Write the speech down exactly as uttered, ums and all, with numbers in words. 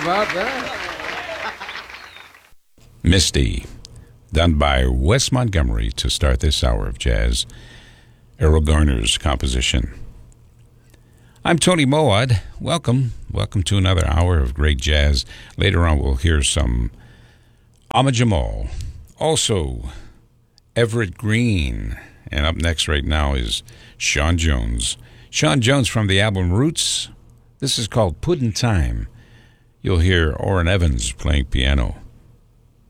about that? Misty, done by Wes Montgomery to start this hour of jazz. Errol Garner's composition. I'm Tony Moad. Welcome. Welcome to another hour of great jazz. Later on, we'll hear some Ahmad Jamal. Also, Everett Green. And up next right now is Sean Jones. Sean Jones from the album Roots. This is called Puddin' Time. You'll hear Orrin Evans playing piano.